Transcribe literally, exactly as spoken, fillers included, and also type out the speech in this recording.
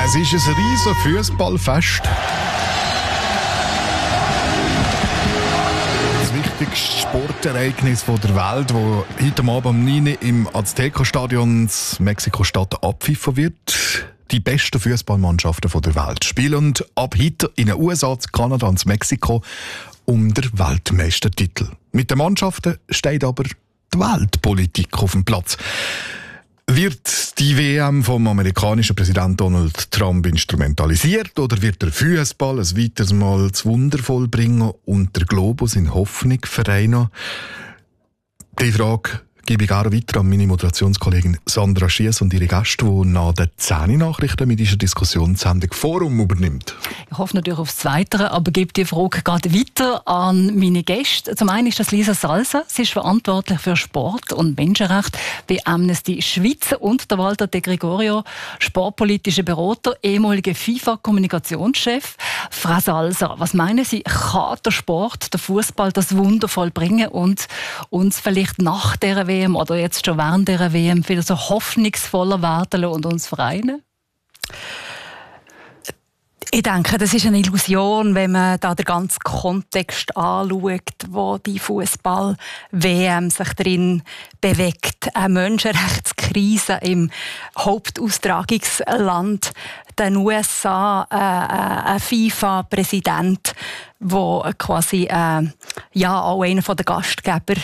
Es ist ein riesen Fußballfest. Das wichtigste Sportereignis der Welt, das heute Abend um neun Uhr im Azteca-Stadion in Mexiko-Stadt abgepfiffen wird. Die besten Fußballmannschaften der Welt spielen ab heute in den U S A, Kanada und Mexiko um den Weltmeistertitel. Mit den Mannschaften steht aber die Weltpolitik auf dem Platz. Wird die W M vom amerikanischen Präsident Donald Trump instrumentalisiert oder wird der Fußball ein weiteres Mal das Wunder vollbringen und der Globus in Hoffnung vereinen? Die Frage gebe ich auch weiter an meine Moderationskollegin Sandra Schiess und ihre Gäste, die nach den zehn Nachrichten mit dieser Diskussionssendung Forum übernimmt. Ich hoffe natürlich aufs Zweite, aber gebe die Frage gerade weiter an meine Gäste. Zum einen ist das Lisa Salsa. Sie ist verantwortlich für Sport und Menschenrechte bei Amnesty Schweiz und der Walter De Gregorio, sportpolitischer Berater, ehemaliger FIFA-Kommunikationschef. Frau Salsa, was meinen Sie, kann der Sport, der Fußball das Wunder vollbringen und uns vielleicht nach dieser W M oder jetzt schon während dieser W M wieder so hoffnungsvoller werden und uns vereinen? Ich denke, das ist eine Illusion, wenn man da den ganzen Kontext anschaut, wo die Fußball-W M sich drin bewegt. Eine Menschenrechtskrise im Hauptaustragungsland, den U S A, äh, ein FIFA-Präsident, der quasi äh, ja auch einer der Gastgeber